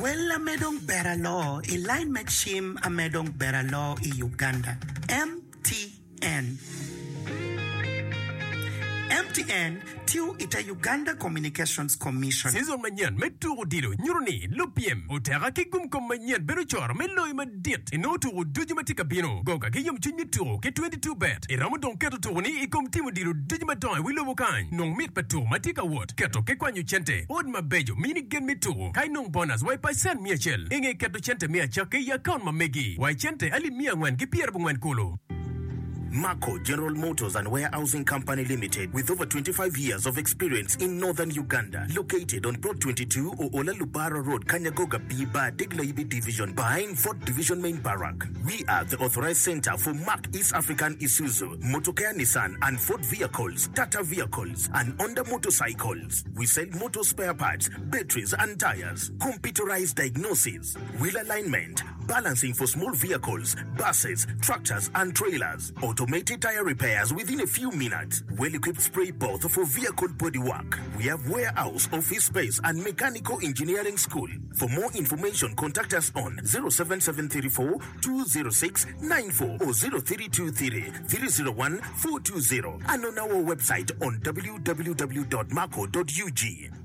Well, amedong beralo, alignment shim amedong beralo I Uganda. MTN. MTN tiu ita Uganda Communications Commission. Season manyan meturo dilo nyuruni lupiem utera kikum kom manyan beruchor melo ima dit inotu dujimatika bino goga kiyum chinyituro ke 22 bet iramu don keto turuni ikom timu dilo dujimaton wilo bukan nong mit patu matika wot keto ke kwanyu chente od mabejo mini gen mituro kai nong bonus wai paisen miachel inge keto chente mia chake ya account mamegi wai chente ali mia ngwan ki pier bungwan kulo. Marco General Motors and Warehousing Company Limited, with over 25 years of experience in northern Uganda, located on Plot 22 Oola Lubara Road, Kanyagoga Biba, Diglaibi Division, behind 4th Division Main Barrack. We are the authorized center for Mark East African Isuzu, Motocare Nissan and Ford vehicles, Tata vehicles, and Honda motorcycles. We sell motor spare parts, batteries and tires, computerized diagnosis, wheel alignment, balancing for small vehicles, buses, tractors and trailers, automated tire repairs within a few minutes, well-equipped spray booth for vehicle bodywork. We have warehouse, office space and mechanical engineering school. For more information, contact us on 07734 206 94 or 0323 301 420 and on our website on www.marco.ug.